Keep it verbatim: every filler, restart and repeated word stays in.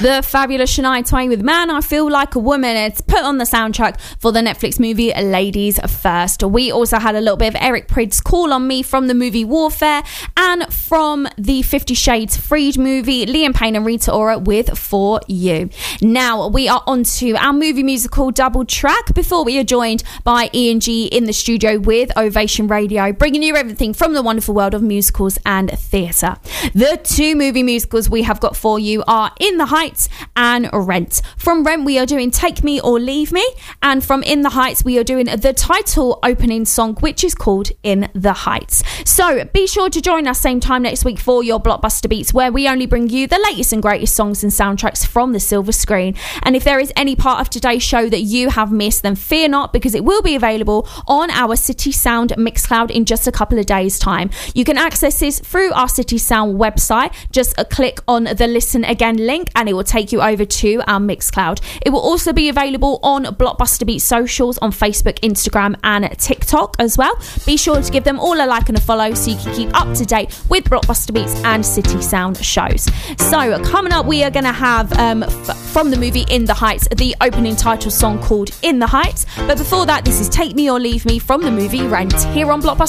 The fabulous Shania Twain with Man, I Feel Like a Woman. It's put on the soundtrack for the Netflix movie Ladies First. We also had a little bit of Eric Prydz Call on Me from the movie Warfare, and from the Fifty Shades Freed movie, Liam Payne and Rita Ora with For You. Now we are on to our movie musical double track before we are joined by Ian G in the studio with Ovation Radio, bringing you everything from the wonderful world of musicals and theatre. The two movie musicals we have got for you are In the Heights and Rent. From Rent we are doing Take Me or Leave Me, and from In the Heights we are doing the title opening song, which is called In the Heights. So be sure to join us same time next week for your Blockbuster Beats, where we only bring you the latest and greatest songs and soundtracks from the silver screen. And if there is any part of today's show that you have missed, then fear not, because it will be available on our City Sound Mixcloud in just a couple of days time. You can access this through our City Sound website. Just a click on the Listen Again link and it will take you over to our Mixcloud. It will also be available on Blockbuster Beats socials on Facebook, Instagram and TikTok as well. Be sure to give them all a like and a follow so you can keep up to date with Blockbuster Beats and City Sound shows. So coming up we are going to have um, f- from the movie In the Heights, the opening title song called In the Heights. But before that, this is Take Me or Leave Me from the movie Rent, here on Blockbuster